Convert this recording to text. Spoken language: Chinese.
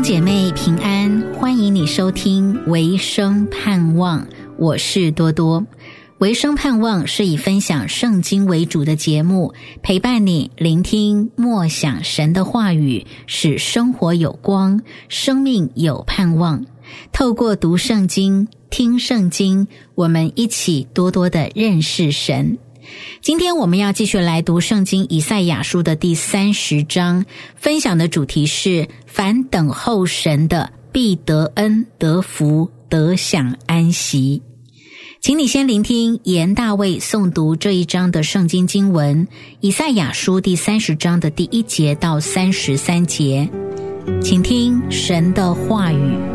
姐妹平安，欢迎你收听维生盼望，我是多多。维生盼望是以分享圣经为主的节目，陪伴你聆听默想神的话语，使生活有光，生命有盼望。透过读圣经、听圣经，我们一起多多的认识神。今天我们要继续来读圣经以赛亚书的第30章，分享的主题是凡等候神的必得恩得福得享安息。请你先聆听严大卫诵读这一章的圣经经文，以赛亚书第30章的第1节到33节，请听神的话语。